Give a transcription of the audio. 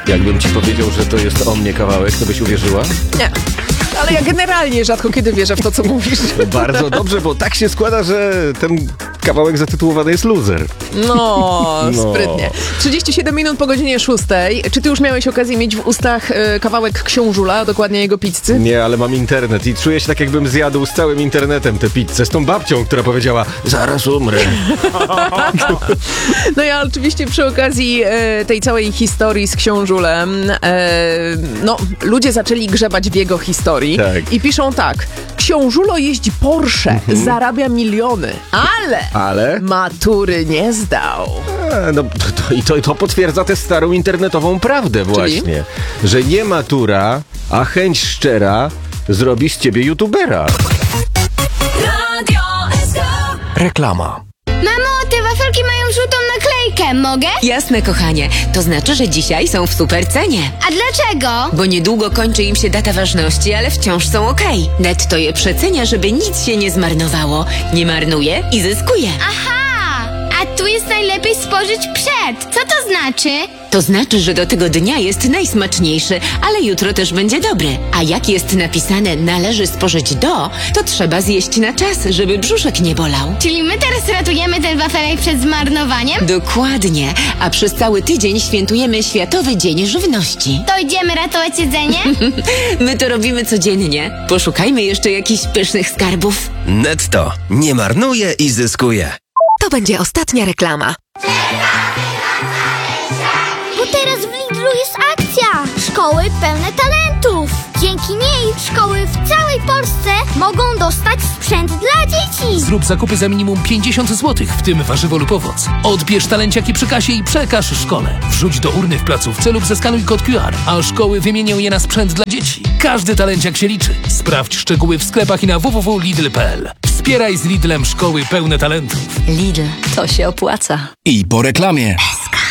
Jakbym ci powiedział, że to jest o mnie kawałek, to byś uwierzyła? Nie. Ale ja generalnie rzadko kiedy wierzę w to, co mówisz. Bardzo dobrze, bo tak się składa, że ten kawałek zatytułowany jest Loser. No, sprytnie. 37 minut po godzinie 6. Czy ty już miałeś okazję mieć w ustach kawałek książula, a dokładnie jego pizzy? Nie, ale mam internet i czuję się tak, jakbym zjadł z całym internetem tę pizzę, z tą babcią, która powiedziała, zaraz umrę. No ja oczywiście przy okazji tej całej historii z książulem, ludzie zaczęli grzebać w jego historii Tak. i piszą tak: książulo jeździ Porsche, zarabia miliony, ale matury nie zdał. To potwierdza tę starą internetową prawdę właśnie, że nie matura, a chęć szczera zrobi z ciebie youtubera. Reklama. Mamo, te wafelki mają żółtą naklejkę, mogę? Jasne, kochanie. To znaczy, że dzisiaj są w super cenie. A dlaczego? Bo niedługo kończy im się data ważności, ale wciąż są okej. Netto je przecenia, żeby nic się nie zmarnowało. Nie marnuje i zyskuje. Aha! A tu jest najlepiej spożyć przed. Co to znaczy? To znaczy, że do tego dnia jest najsmaczniejszy, ale jutro też będzie dobry. A jak jest napisane należy spożyć to trzeba zjeść na czas, żeby brzuszek nie bolał. Czyli my teraz ratujemy ten wafelek przed zmarnowaniem? Dokładnie. A przez cały tydzień świętujemy Światowy Dzień Żywności. To idziemy ratować jedzenie? My to robimy codziennie. Poszukajmy jeszcze jakichś pysznych skarbów. Netto. Nie marnuje i zyskuje. To będzie ostatnia reklama. Bo teraz w Lidlu jest akcja! Szkoły pełne talentów! Dzięki niej szkoły w całej Polsce mogą dostać sprzęt dla dzieci! Zrób zakupy za minimum 50 zł, w tym warzywo lub owoc. Odbierz talenciaki przy kasie i przekaż szkole. Wrzuć do urny w placówce lub zeskanuj kod QR, a szkoły wymienią je na sprzęt dla dzieci. Każdy talenciak się liczy. Sprawdź szczegóły w sklepach i na www.lidl.pl. Wspieraj z Lidlem szkoły pełne talentów. Lidl, to się opłaca. I po reklamie.